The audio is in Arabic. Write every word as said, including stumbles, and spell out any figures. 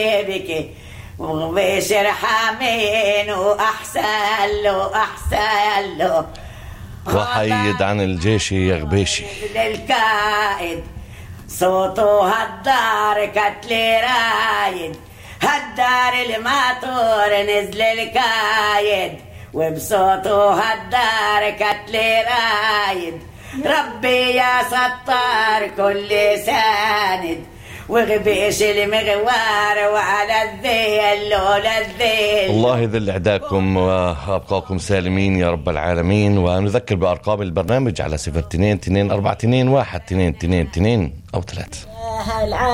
بك وبشر حامين وأحسن له أحسن له وحيد عن الجيش يا غبيشي للكائد صوته هالدار كتلي رايد هالدار الماتور نزل الكايد وبصوته هالدار كتلي رايد ربي يا ستار كل ساند وغبيش المغوار وعلى الذيل لولا الذيل. الله يذل عداكم وأبقاكم سالمين يا رب العالمين. ونذكر بأرقام البرنامج على صفر اثنين اثنين أربعة اثنين واحد اثنين اثنين اثنين أو ثلاثة.